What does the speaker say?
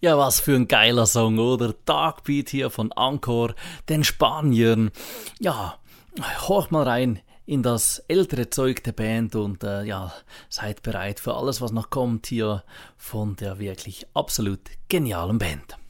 Ja, was für ein geiler Song, oder? Darkbeat hier von Encore, den Spaniern. Ja, horch mal rein in das ältere Zeug der Band und ja, seid bereit für alles, was noch kommt hier von der wirklich absolut genialen Band.